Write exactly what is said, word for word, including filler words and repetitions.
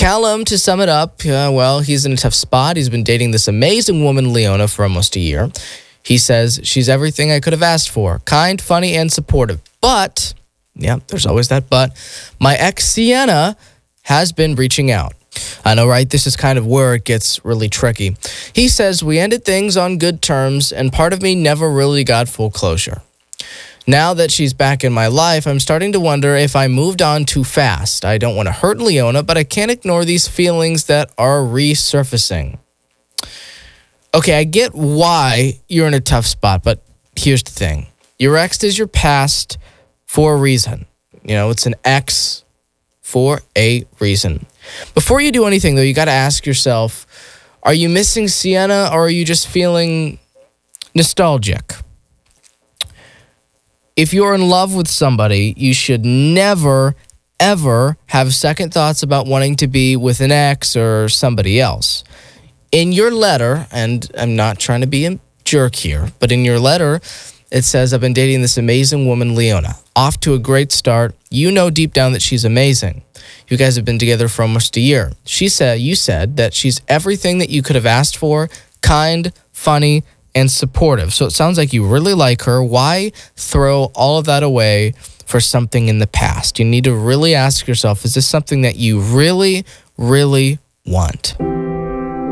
tell him to sum it up. Uh, well, he's in a tough spot. He's been dating this amazing woman, Leona, for almost a year. He says, she's everything I could have asked for. Kind, funny, and supportive. But, yeah, there's always that but. My ex, Sienna, has been reaching out. I know, right? This is kind of where it gets really tricky. He says, we ended things on good terms, and part of me never really got full closure. Now that she's back in my life, I'm starting to wonder if I moved on too fast. I don't want to hurt Leona, but I can't ignore these feelings that are resurfacing. Okay, I get why you're in a tough spot, but here's the thing. Your ex is your past for a reason. You know, it's an ex for a reason. Before you do anything, though, you got to ask yourself, are you missing Sienna or are you just feeling nostalgic? If you're in love with somebody, you should never, ever have second thoughts about wanting to be with an ex or somebody else. In your letter, and I'm not trying to be a jerk here, but in your letter, it says, I've been dating this amazing woman, Leona. Off to a great start. You know deep down that she's amazing. You guys have been together for almost a year. She said, you said that she's everything that you could have asked for, kind, funny, and supportive. So it sounds like you really like her. Why throw all of that away for something in the past? You need to really ask yourself, is this something that you really, really want?